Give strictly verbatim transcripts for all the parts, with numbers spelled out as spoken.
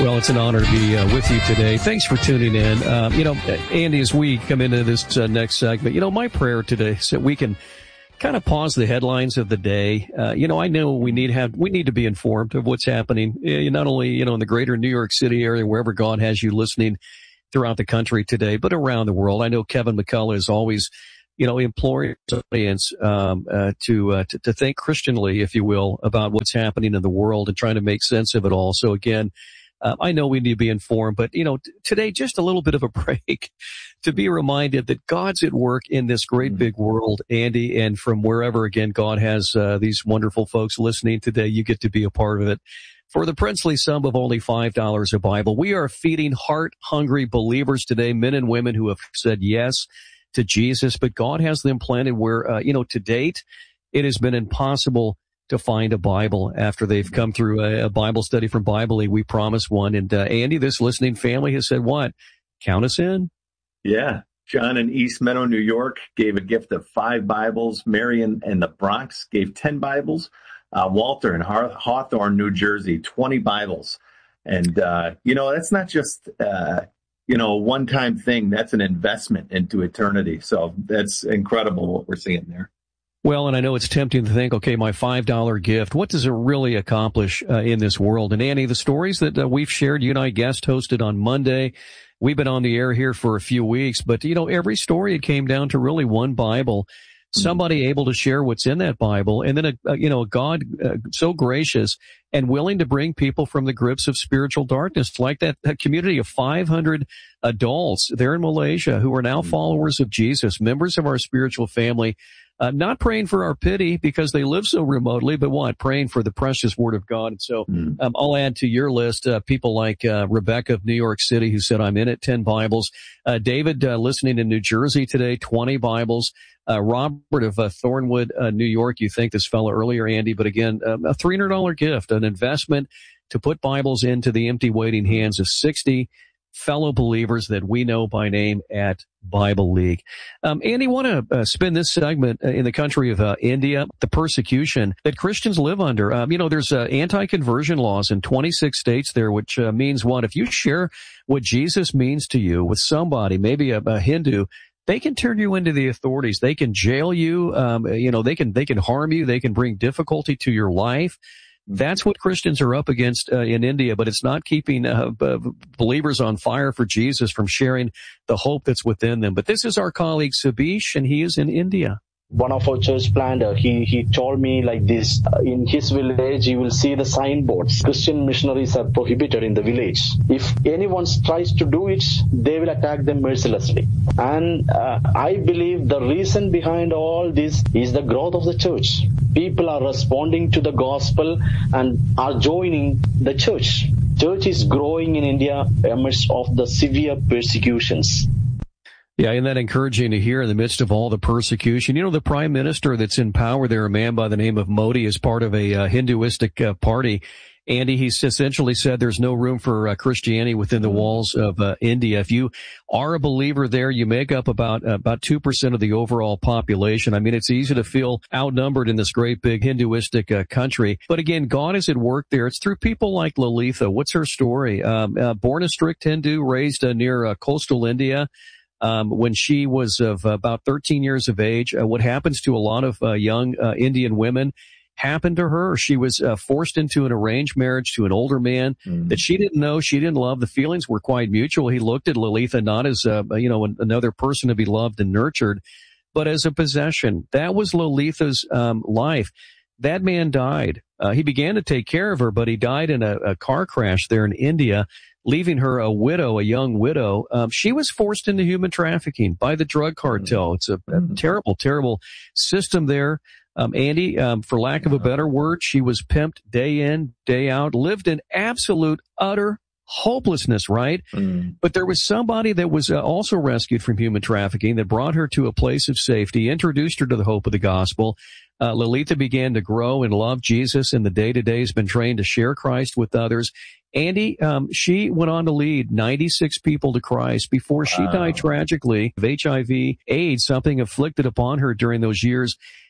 Well, it's an honor to be uh, with you today. Thanks for tuning in. Um, you know, Andy, as we come into this uh, next segment, you know, my prayer today is that we can kind of pause the headlines of the day. Uh, you know, I know we need have we need to be informed of what's happening, uh, not only, you know, in the greater New York City area, wherever God has you listening throughout the country today, but around the world. I know Kevin McCullough is always, you know, imploring his audience um, uh, to, uh, to to think Christianly, if you will, about what's happening in the world and trying to make sense of it all. So again, Uh, I know we need to be informed, but, you know, t- today, just a little bit of a break to be reminded that God's at work in this great big world, Andy, and from wherever, again, God has uh, these wonderful folks listening today, you get to be a part of it. For the princely sum of only five dollars a Bible, we are feeding heart-hungry believers today, men and women who have said yes to Jesus, but God has them planted where, uh, you know, to date, it has been impossible to find a Bible after they've come through a, a Bible study from Bible League. We promise one. And uh, Andy, this listening family has said what? Count us in. Yeah. John in East Meadow, New York, gave a gift of five Bibles. Marion in the Bronx gave ten Bibles. Uh, Walter in Haw- Hawthorne, New Jersey, twenty Bibles. And, uh, you know, that's not just, uh, you know, a one-time thing. That's an investment into eternity. So that's incredible what we're seeing there. Well, and I know it's tempting to think, okay, my five dollar gift, what does it really accomplish uh, in this world? And Annie, the stories that uh, we've shared, you and I guest hosted on Monday, we've been on the air here for a few weeks, but, you know, every story, it came down to really one Bible, somebody able to share what's in that Bible, and then, a, a you know, a God uh, so gracious and willing to bring people from the grips of spiritual darkness, like that, that community of five hundred adults there in Malaysia who are now followers of Jesus, members of our spiritual family. Uh, not praying for our pity because they live so remotely, but what? Praying for the precious word of God. And so um, I'll add to your list uh, people like uh, Rebecca of New York City who said, I'm in it, ten Bibles. Uh, David uh, listening in New Jersey today, twenty Bibles. Uh, Robert of uh, Thornwood, uh, New York, you thanked this fellow earlier, Andy, but again, um, a three hundred dollars gift, an investment to put Bibles into the empty waiting hands of sixty fellow believers that we know by name at Bible League. Um, Andy, want to uh, spend this segment uh, in the country of uh, India, the persecution that Christians live under. Um, you know, there's uh, anti-conversion laws in twenty-six states there, which uh, means what? If you share what Jesus means to you with somebody, maybe a, a Hindu, they can turn you into the authorities. They can jail you. Um, you know, they can they can harm you. They can bring difficulty to your life. That's what Christians are up against uh, in India, but it's not keeping uh, b- believers on fire for Jesus from sharing the hope that's within them. But this is our colleague Sabish, and he is in India. One of our church planter, he, he told me like this, uh, in his village, you will see the signboards. Christian missionaries are prohibited in the village. If anyone tries to do it, they will attack them mercilessly. And uh, I believe the reason behind all this is the growth of the church. People are responding to the gospel and are joining the church. Church is growing in India amidst of the severe persecutions. Yeah, isn't that encouraging to hear in the midst of all the persecution? You know, the prime minister that's in power there, a man by the name of Modi, is part of a uh, Hinduistic uh, party. Andy, he's essentially said there's no room for uh, Christianity within the walls of uh, India. If you are a believer there, you make up about uh, about two percent of the overall population. I mean, it's easy to feel outnumbered in this great big Hinduistic uh, country. But again, God is at work there. It's through people like Lalitha. What's her story? Um, uh, born a strict Hindu, raised uh, near uh, coastal India. Um, when she was of about thirteen years of age, uh, what happens to a lot of uh, young uh, Indian women happened to her. She was uh, forced into an arranged marriage to an older man mm. that she didn't know, she didn't love. The feelings were quite mutual. He looked at Lalitha not as uh, you know another person to be loved and nurtured, but as a possession. That was Lalitha's um, life. That man died. Uh, he began to take care of her, but he died in a, a car crash there in India, leaving her a widow, a young widow. Um, she was forced into human trafficking by the drug cartel. It's a, a terrible, terrible system there. Um, Andy, um, for lack of a better word, she was pimped day in, day out, lived in absolute, utter hopelessness, right? Mm. But there was somebody that was uh, also rescued from human trafficking that brought her to a place of safety, introduced her to the hope of the gospel. Uh, Lalitha began to grow and love Jesus, and the day-to-day has been trained to share Christ with others. Andy, um, she went on to lead ninety-six people to Christ before she wow. died tragically of H I V AIDS, something afflicted upon her during those years.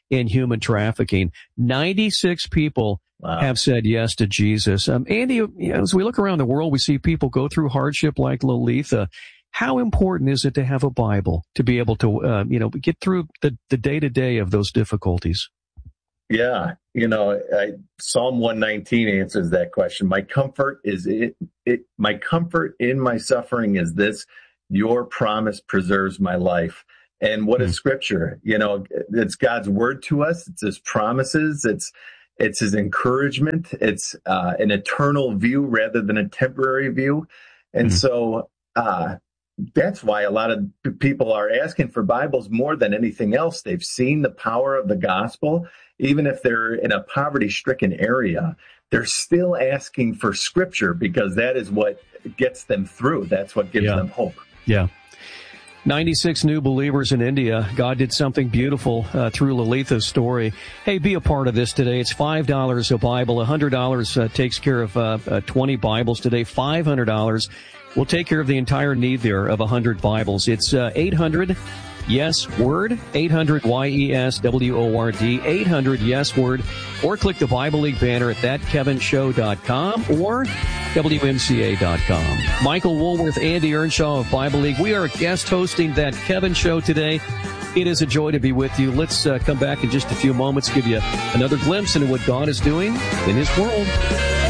in human trafficking. ninety-six people wow. have said yes to Jesus. Um, Andy, you know, as we look around the world, we see people go through hardship like Lalitha. How important is it to have a Bible to be able to, uh, you know, get through the, the day-to-day of those difficulties? Yeah, you know, I, Psalm one nineteen answers that question. My comfort is it, it. My comfort in my suffering is this: your promise preserves my life. And what mm. is Scripture? You know, it's God's word to us. It's His promises. It's it's His encouragement. It's uh, an eternal view rather than a temporary view. And mm. so uh, that's why a lot of people are asking for Bibles more than anything else. They've seen the power of the gospel. Even if they're in a poverty-stricken area, they're still asking for Scripture because that is what gets them through. That's what gives yeah. them hope. Yeah. ninety-six new believers in India. God did something beautiful uh, through Lalitha's story. Hey, be a part of this today. It's five dollars a Bible. one hundred dollars uh, takes care of uh, uh, twenty Bibles today. five hundred dollars will take care of the entire need there of one hundred Bibles. It's uh, eight hundred Yes Word, eight hundred Y E S W O R D, eight hundred Yes Word, or click the Bible League banner at that kevin show dot com or W M C A dot com. Michael Woolworth, Andy Earnshaw of Bible League. We are guest hosting That Kevin Show today. It is a joy to be with you. Let's uh, come back in just a few moments, give you another glimpse into what God is doing in His world.